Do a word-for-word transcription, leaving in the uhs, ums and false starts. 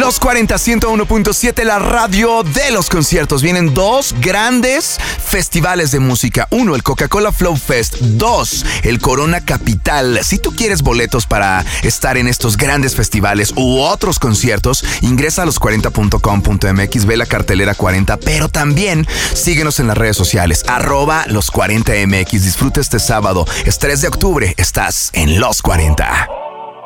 Los cuarenta, ciento uno punto siete, la radio de los conciertos. Vienen dos grandes festivales de música. Uno, el Coca-Cola Flow Fest. Dos, el Corona Capital. Si tú quieres boletos para estar en estos grandes festivales u otros conciertos, ingresa a los cuarenta punto com punto m x, ve la cartelera cuarenta, pero también síguenos en las redes sociales, arroba los cuarenta m x. Disfruta este sábado, es tres de octubre, estás en Los cuarenta.